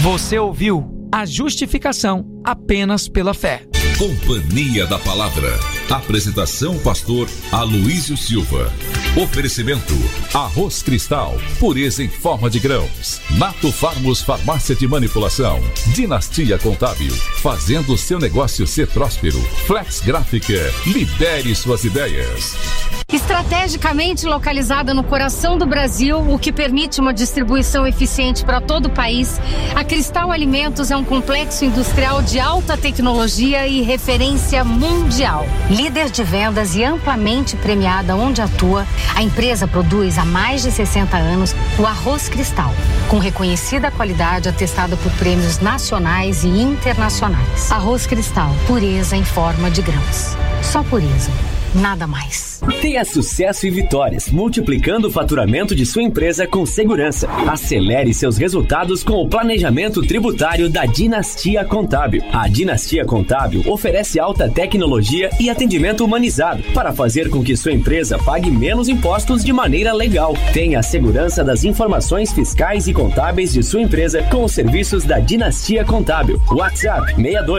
Você ouviu a justificação apenas pela fé. Companhia da Palavra. Apresentação: pastor Aloísio Silva. Oferecimento: Arroz Cristal, pureza em forma de grãos. Nato Farmos Farmácia de Manipulação. Dinastia Contábil, fazendo seu negócio ser próspero. Flex Gráfica, lidere suas ideias. Estrategicamente localizada no coração do Brasil, o que permite uma distribuição eficiente para todo o país, a Cristal Alimentos é um complexo industrial de alta tecnologia e referência mundial. Líder de vendas e amplamente premiada onde atua, a empresa produz há mais de 60 anos o arroz Cristal, com reconhecida qualidade atestada por prêmios nacionais e internacionais. Arroz Cristal, pureza em forma de grãos. Só pureza, nada mais. Tenha sucesso e vitórias, multiplicando o faturamento de sua empresa com segurança. Acelere seus resultados com o planejamento tributário da Dinastia Contábil. A Dinastia Contábil oferece alta tecnologia e atendimento humanizado para fazer com que sua empresa pague menos impostos de maneira legal. Tenha a segurança das informações fiscais e contábeis de sua empresa com os serviços da Dinastia Contábil. WhatsApp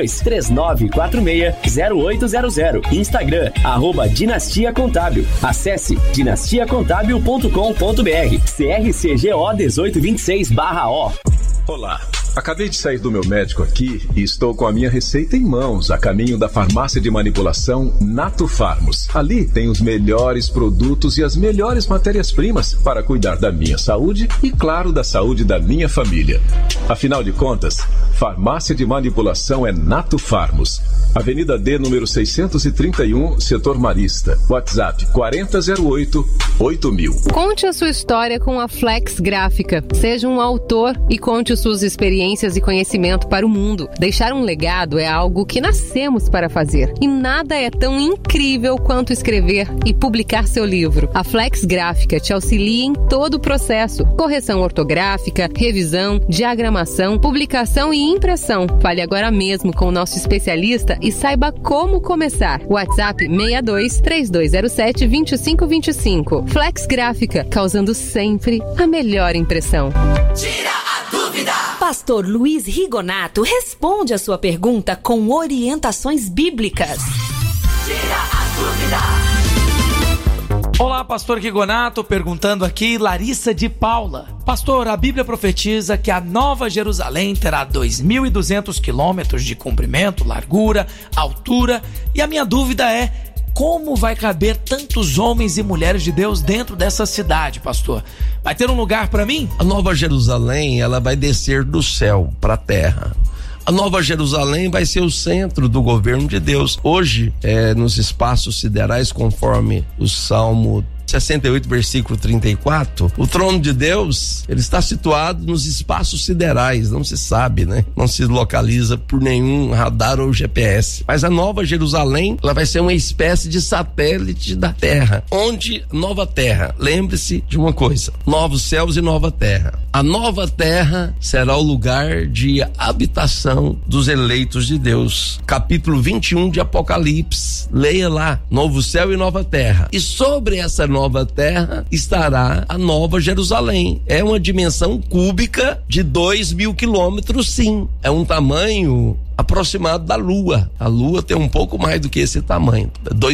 62-3946-0800. Instagram @Dinastia Contábil. Acesse dinastiacontábil.com.br. CRCGO 1826/O. Olá, acabei de sair do meu médico aqui e estou com a minha receita em mãos, a caminho da farmácia de manipulação Nato Farmos. Ali tem os melhores produtos e as melhores matérias-primas para cuidar da minha saúde e, claro, da saúde da minha família. Afinal de contas, farmácia de manipulação é Nato Farmos. Avenida D, número 631, Setor Marista. WhatsApp 4008-8000. Conte a sua história com a Flex Gráfica. Seja um autor e conte suas experiências e conhecimento para o mundo. Deixar um legado é algo que nascemos para fazer. E nada é tão incrível quanto escrever e publicar seu livro. A Flex Gráfica te auxilia em todo o processo. Correção ortográfica, revisão, diagramação, publicação e impressão. Fale agora mesmo com o nosso especialista e saiba como começar. WhatsApp 62-3207-2525. Flex Gráfica, causando sempre a melhor impressão. Tira a dúvida! Pastor Luiz Rigonato responde a sua pergunta com orientações bíblicas. Tira a dúvida! Olá, pastor Rigonato, perguntando aqui, Larissa de Paula. Pastor, a Bíblia profetiza que a Nova Jerusalém terá 2.200 quilômetros de comprimento, largura, altura, e a minha dúvida é: como vai caber tantos homens e mulheres de Deus dentro dessa cidade, pastor? Vai ter um lugar para mim? A Nova Jerusalém, ela vai descer do céu para a terra. A Nova Jerusalém vai ser o centro do governo de Deus. Hoje, nos espaços siderais, conforme o Salmo 68, versículo 34, o trono de Deus, ele está situado nos espaços siderais, não se sabe, né? Não se localiza por nenhum radar ou GPS. Mas a Nova Jerusalém, ela vai ser uma espécie de satélite da Terra. Onde nova terra, lembre-se de uma coisa: novos céus e nova terra. A nova terra será o lugar de habitação dos eleitos de Deus. Capítulo 21 de Apocalipse, leia lá, novo céu e nova terra. E sobre essa nova terra estará a Nova Jerusalém. É uma dimensão cúbica de 2.000 quilômetros, sim. É um tamanho aproximado da Lua. A Lua tem um pouco mais do que esse tamanho,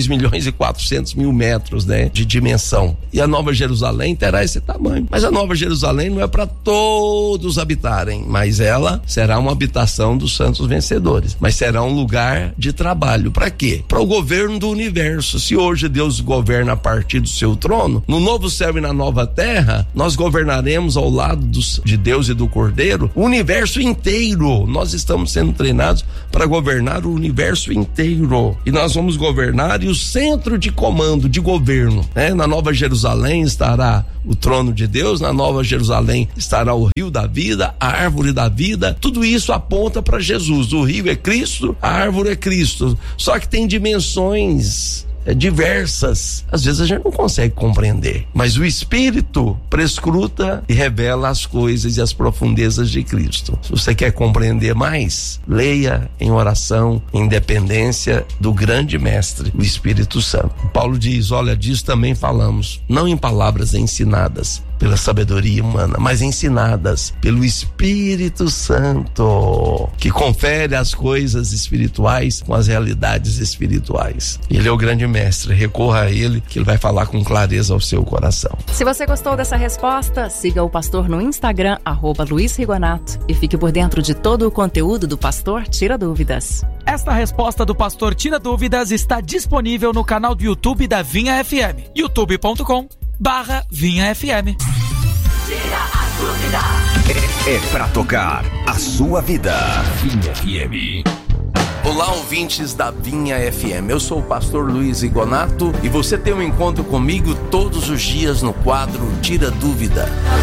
2.400.000 metros, né, de dimensão. E a Nova Jerusalém terá esse tamanho. Mas a Nova Jerusalém não é para todos habitarem, mas ela será uma habitação dos santos vencedores. Mas será um lugar de trabalho. Para quê? Para o governo do universo. Se hoje Deus governa a partir do seu trono, no novo céu e na nova terra, nós governaremos ao lado de Deus e do Cordeiro o universo inteiro. Nós estamos sendo treinados para governar o universo inteiro, e nós vamos governar, e o centro de comando, de governo, né? Na Nova Jerusalém estará o trono de Deus, na Nova Jerusalém estará o rio da vida, a árvore da vida. Tudo isso aponta para Jesus. O rio é Cristo, a árvore é Cristo, só que tem dimensões diversas. Às vezes a gente não consegue compreender, mas o Espírito prescruta e revela as coisas e as profundezas de Cristo. Se você quer compreender mais, leia em oração, em dependência do grande mestre, o Espírito Santo. Paulo diz: olha, disso também falamos, não em palavras ensinadas, pela sabedoria humana, mas ensinadas pelo Espírito Santo, que confere as coisas espirituais com as realidades espirituais. Ele é o grande mestre, recorra a ele que ele vai falar com clareza ao seu coração. Se você gostou dessa resposta, siga o pastor no Instagram, @Luiz Rigonato, e fique por dentro de todo o conteúdo do Pastor Tira Dúvidas. Esta resposta do Pastor Tira Dúvidas está disponível no canal do YouTube da Vinha FM, youtube.com/Vinha FM. Tira a dúvida. É pra tocar a sua vida. Vinha FM. Olá, ouvintes da Vinha FM. Eu sou o pastor Luiz Rigonato e você tem um encontro comigo todos os dias no quadro Tira Dúvida.